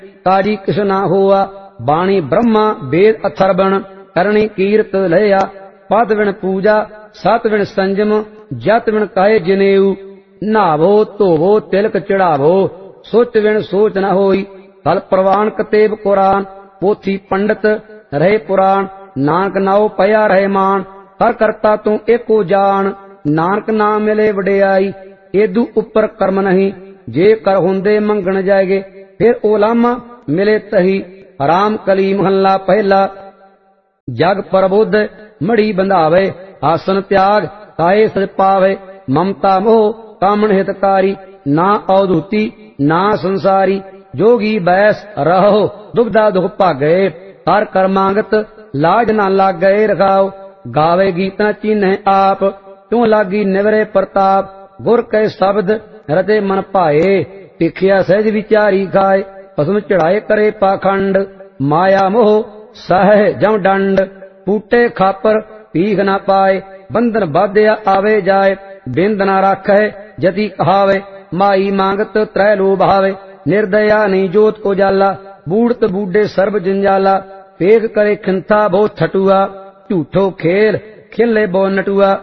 काजी किस ना होआ। बाणी ब्रह्मा वेद अथर्वण करणी कीरत लया। पद विण पूजा सत विण संजम जत विण कहे जनेऊ। नहावो धोवो तिलक चढ़ावो सोच विण सोच न होई। कल प्रवान कतेब कुरान पोथी पंडित रहे पुराण। नानक नाओ पया रहे मान हर करता तू एको जान। नानक नाम मिले वडियाई एदू उपर कर्म नहीं। जे कर हुंदे मंगण जाएगे फिर ओलामा मिले तही। राम कली महला पहला जग प्रबोध मड़ी बंधावे। आसन त्याग काए सज पावे। ममता मोह कामन हितकारी ना अवधूति ना संसारी। जोगी बैस रहो दुबदा दुख भागे। हर कर्मांगत लाज ना लाग गए रखाओ। गावे गीत न चीन्ह आप क्यों लागी निवरे प्रताप। गुर के शब्द रते मन भाए टिखिया सहज विचारी खाए। पसम चढ़ाए करे पाखंड माया मोह सह जम दंड। फूटे खापर पीख न पाए बंधन बाध्या आवे जाए। बिंद न राखे जति कहावे माई मांगत त्रै लो भावे। निर्दया नहीं जोत उजाला बूढ़त बूढ़े सर्व जंजाला। पेग करे खिंथा बहु छटुआ झूठो खेल खिले बहु नटुआ।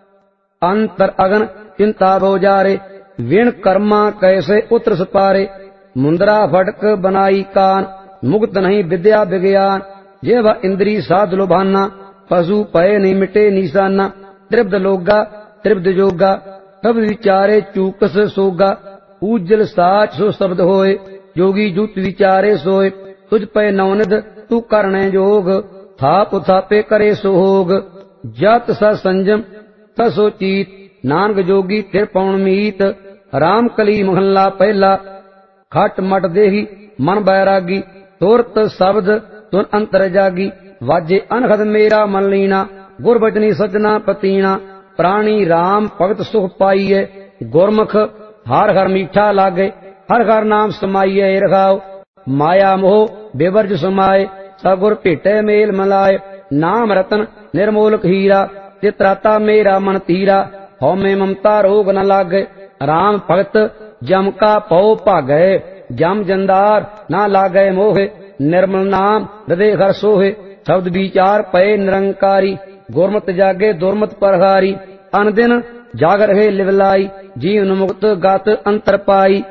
अंतर अगन चिंता बहु जारे विण कर्मा कैसे उतर सपारे। मुंदरा फटक बनाई कान मुक्त नहीं विद्या विज्ञान। जेव इंद्री साध लुभाना पशु पय नहीं मिटे निशाना। त्रिब्ध लोगा त्रिब्ध जोगा सब विचारे चूकस सोगा। उज्जल साच सो शब्द होए जोगी जुत विचारे सोए। तुझ पे नवनिध तू करने जोग थाप थापे करे सोहोग। जत सा संजम सो चीत नानक जोगी थिर पौन मीत। राम कली महला पहला खट मट देही मन बैरागी। तुरत शब्द तुन अंतर जागी वाजे अनहद मेरा मन लीना। गुर बचनी सजना पतीना प्राणी राम भगत सुख पाइये। गुरमुख हर हर मीठा लागे हर हर नाम समाइये रखाओ। माया मोह बेवर्ज समाये सगुर भेटे मेल मलाए। नाम रतन निर्मोलक हीरा चित्राता मेरा मन तीरा। हौ में ममता रोग न लागे राम भगत जम का पौ भागे। जम जंदार ना लागे मोहे निर्मल नाम हृदय हर सोहे। शब्द विचार पए निरंकारी गुरमत जागे दुर्मत परहारी। अनदिन जाग रहे लिवलाई जीवन मुक्त गात अंतर पाई।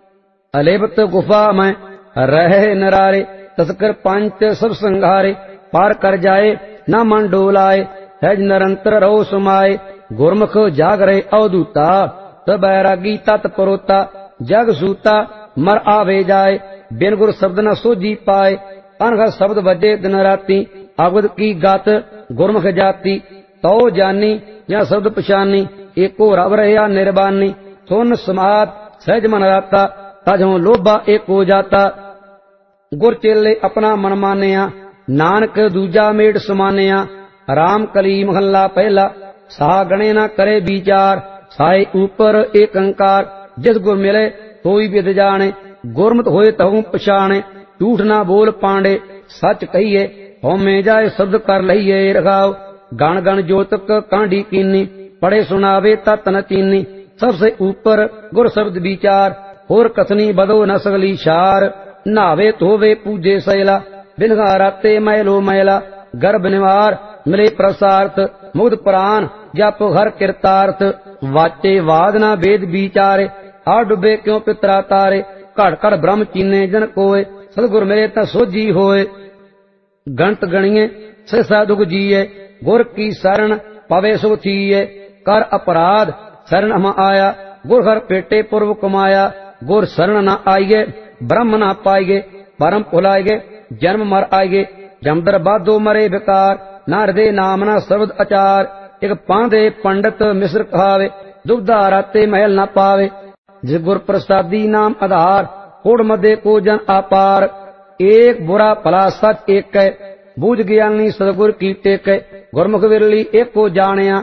अलेबत गुफा में रहे नरारे तस्कर पंच सब संघारे। पार कर जाए न मन डोलाए सहज निरंतर रहो समाये। गुरमुख जाग रहे अवधूता तब बैरागी तत्परोता। जग सूता मर आवे जाए बिन गुर शब्द न सोझी पाए। अनघ शब्द बजे दिन राती अवध की गात गुरमुख जाती। तो जानी या शब्द पछानी एको रब रहा निर्बानी। सुन समात सहज मन राता तजों लोभा एको जाता। गुर चेले अपना मन मानिया नानक दूजा मेट समानिया। राम कली महला पहला सा गणे न करे विचार। साए ऊपर एक अंकार जिस गुर मिले कोई विद जाने। गुरमत होए तहु पछाणे झूठ ना बोल पांडे सच कहिए। होमे जाए शब्द कर लहिए रखाओ। गण गण जोतक कांडी कीनी पढ़े सुनावे तत न चीनी। सबसे ऊपर गुर शब्द विचार होर कथनी बदो न सगली शार। नावे धोवे पूजे सैला बिनगा राते मैलो मैला। गर्भ निवार मिले प्रसार्थ मुग्ध प्राण जप हर किरतार्थ। वाचे वादना वेद विचारे आ डुबे क्यों पितरा तारे। घड़ घड़ ब्रह्म चीने जन कोय सतगुर मिले ता सोझी होए। गणत गणिये सहसा दुख जिये गुर की शरण पवे सुख थीये। कर अपराध शरण हम आया गुर हर पेटे पूर्व कमाया। गुर शरण न आइए ब्रह्म न पाइए परम भुलाइए जन्म मर आइए। जमदर बाधो मरे बेकार ना हृदय नाम न शब्द अचार। एक पांदे पंडित मिश्र कहावे दुबदा राते महल न पावे। जिस गुर प्रसादी नाम आधार कोड मदे को जन अपार। एक बुरा भला सच एक है बूझ ज्ञानी सतगुर की टेक। गुरमुख विरली एक को जानिया